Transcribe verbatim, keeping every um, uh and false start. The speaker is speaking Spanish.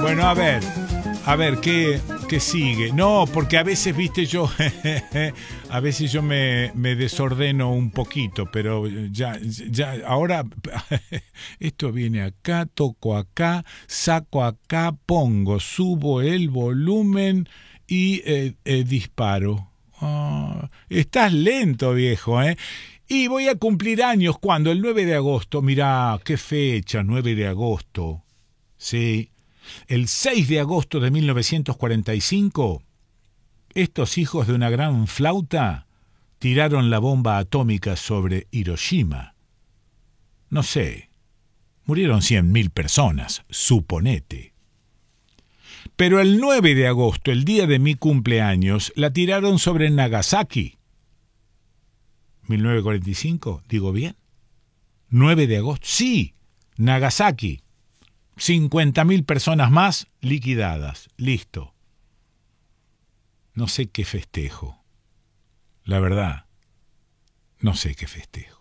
Bueno, a ver, a ver, ¿qué, qué sigue? No, porque a veces, viste, yo, a veces yo me, me desordeno un poquito, pero ya, ya, ahora, esto viene acá, toco acá, saco acá, pongo, subo el volumen y eh, eh, disparo. Oh, estás lento, viejo, ¿eh? Y voy a cumplir años, ¿cuándo? El nueve de agosto. Mirá, qué fecha, nueve de agosto. Sí. El seis de agosto de mil novecientos cuarenta y cinco, estos hijos de una gran flauta tiraron la bomba atómica sobre Hiroshima. No sé, murieron cien mil personas, suponete. Pero el nueve de agosto, el día de mi cumpleaños, la tiraron sobre Nagasaki. mil novecientos cuarenta y cinco, ¿digo bien? nueve de agosto, sí, Nagasaki. cincuenta mil personas más liquidadas. Listo. No sé qué festejo. La verdad, no sé qué festejo.